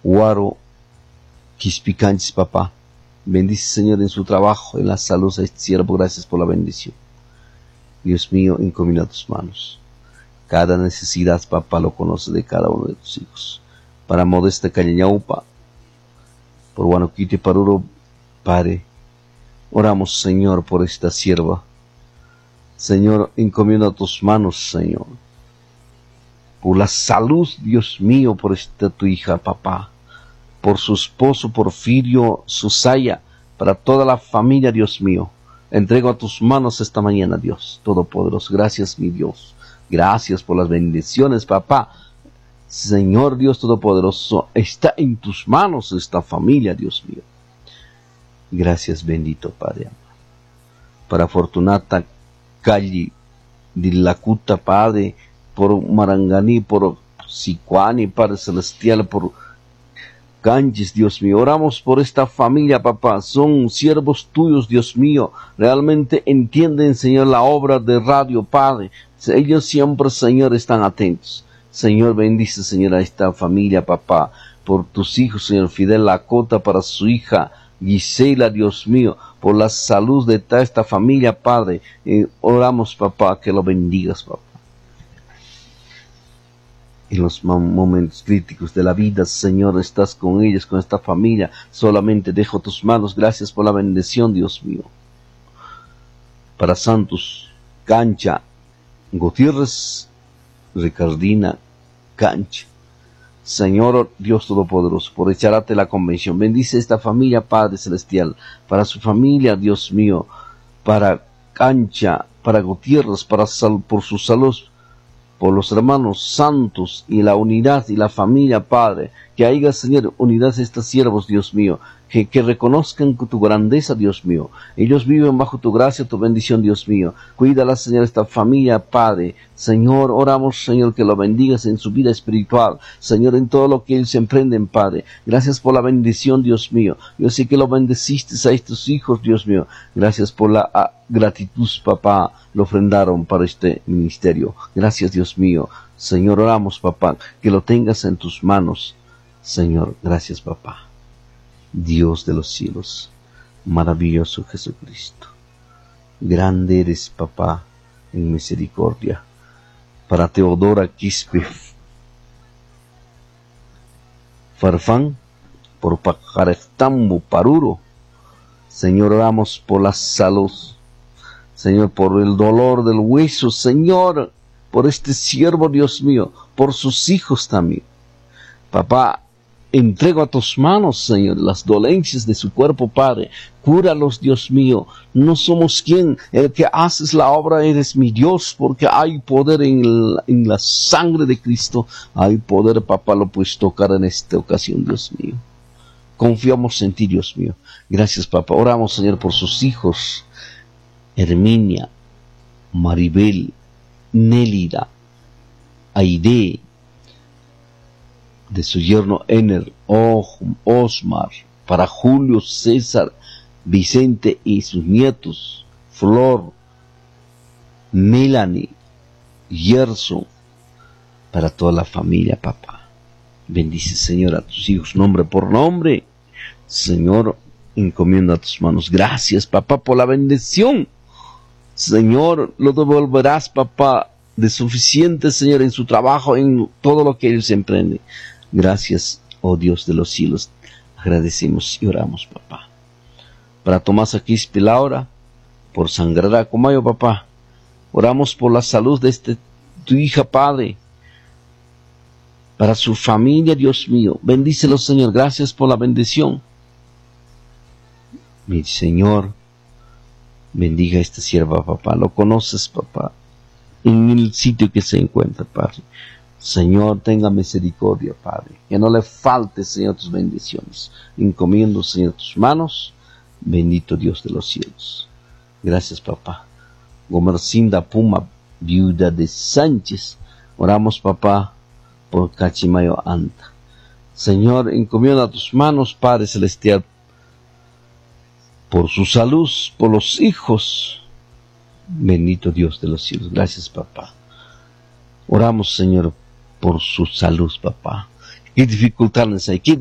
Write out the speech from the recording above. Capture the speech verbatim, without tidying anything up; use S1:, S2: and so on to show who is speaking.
S1: Guaro Quispicanchis, papá. Bendice, Señor, en su trabajo, en la salud a este siervo. Gracias por la bendición. Dios mío, encomienda a tus manos. Cada necesidad, papá, lo conoce de cada uno de tus hijos. Para Modesta Cañañaupa, por Guanoquite Paruro, Padre, oramos, Señor, por esta sierva. Señor, encomienda a tus manos, Señor. Por la salud, Dios mío, por esta tu hija, papá. Por su esposo Porfirio Susaya, para toda la familia, Dios mío. Entrego a tus manos esta mañana, Dios Todopoderoso. Gracias, mi Dios. Gracias por las bendiciones, papá. Señor Dios Todopoderoso, está en tus manos esta familia, Dios mío. Gracias, bendito Padre amado. Para Fortunata Calle de Lacuta, Padre, por Maranganí, por Sicuani, Padre Celestial, por Canches, Dios mío. Oramos por esta familia, papá. Son siervos tuyos, Dios mío. Realmente entienden, Señor, la obra de radio, Padre. Ellos siempre, Señor, están atentos. Señor, bendice, Señor, a esta familia, papá. Por tus hijos, Señor, Fidel Lacota, para su hija Gisela, Dios mío. Por la salud de toda esta familia, Padre. Eh, oramos, papá, que lo bendigas, papá. En los momentos críticos de la vida, Señor, estás con ellos, con esta familia. Solamente dejo tus manos. Gracias por la bendición, Dios mío. Para Santos Cancha Gutiérrez, Ricardina Cancha. Señor Dios Todopoderoso, por echarte la convención. Bendice esta familia, Padre Celestial. Para su familia, Dios mío. Para Cancha, para Gutiérrez, para sal, por su salud. Por los hermanos santos y la unidad y la familia, Padre, que haya, Señor, unidad de estos siervos, Dios mío, que, que reconozcan tu grandeza, Dios mío. Ellos viven bajo tu gracia, tu bendición, Dios mío. Cuídala, Señor, esta familia, Padre. Señor, oramos, Señor, que lo bendigas en su vida espiritual, Señor, en todo lo que ellos emprenden, Padre. Gracias por la bendición, Dios mío. Yo sé que lo bendeciste a estos hijos, Dios mío. Gracias por la a, gratitud, papá. Lo ofrendaron para este ministerio. Gracias, Dios mío. Señor, oramos, papá, que lo tengas en tus manos. Señor, gracias, papá. Dios de los cielos, maravilloso Jesucristo. Grande eres, papá, en misericordia. Para Teodora Quispe Farfán, por Pajarectambo Paruro. Señor, oramos por la salud. Señor, por el dolor del hueso, Señor, por este siervo, Dios mío, por sus hijos también. Papá, entrego a tus manos, Señor, las dolencias de su cuerpo, Padre. Cúralos, Dios mío. No somos quien, el que haces la obra eres mi Dios, porque hay poder en la, en la sangre de Cristo. Hay poder, papá, lo puedes tocar en esta ocasión, Dios mío. Confiamos en ti, Dios mío. Gracias, papá. Oramos, Señor, por sus hijos. Herminia, Maribel, Nélida, Aide, de su yerno Ener, oh, Osmar, para Julio, César, Vicente y sus nietos, Flor, Melanie, Gerson, para toda la familia, papá. Bendice, Señor, a tus hijos, nombre por nombre. Señor, encomiendo a tus manos. Gracias, papá, por la bendición. Señor, lo devolverás, papá, de suficiente, Señor, en su trabajo, en todo lo que ellos emprenden. Gracias, oh Dios de los cielos. Agradecemos y oramos, papá. Para Tomás Aquispe Laura, por Sangrará Comayo, papá. Oramos por la salud de este, tu hija, Padre. Para su familia, Dios mío. Bendícelo, Señor. Gracias por la bendición. Mi Señor, bendiga a esta sierva, papá. Lo conoces, papá, en el sitio que se encuentra, Padre. Señor, tenga misericordia, Padre. Que no le falte, Señor, tus bendiciones. Encomiendo, Señor, tus manos. Bendito Dios de los cielos. Gracias, papá. Gomercinda Puma, viuda de Sánchez. Oramos, papá, por Cachimayo Anta. Señor, encomienda a tus manos, Padre Celestial, por su salud, por los hijos. Bendito Dios de los cielos. Gracias, papá. Oramos, Señor, por su salud, papá. ¿Qué dificultades hay? ¿Qué